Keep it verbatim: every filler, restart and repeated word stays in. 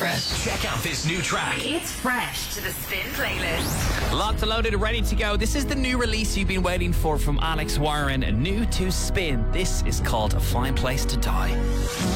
Express. Check out this new track. It's fresh to the Spin playlist. Locked and loaded, ready to go. This is the new release you've been waiting for from Alex Warren, new to Spin. This is called A Fine Place to Die.